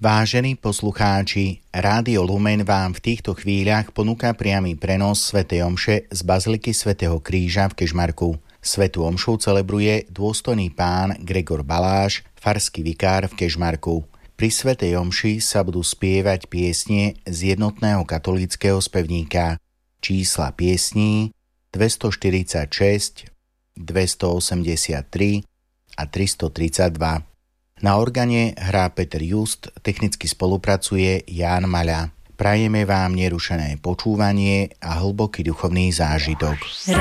Vážení poslucháči, Rádio Lumen vám v týchto chvíľach ponúka priamy prenos svätej omše z Baziliky svätého Kríža v Kežmarku. Svätú omšu celebruje dôstojný pán Gregor Baláš, farský vikár v Kežmarku. Pri svätej omši sa budú spievať piesne z jednotného katolíckeho spevníka. Čísla piesní 246, 283 a 332. Na organe hrá Peter Just, technicky spolupracuje Ján Maľa. Prajeme vám nerušené počúvanie a hlboký duchovný zážitok.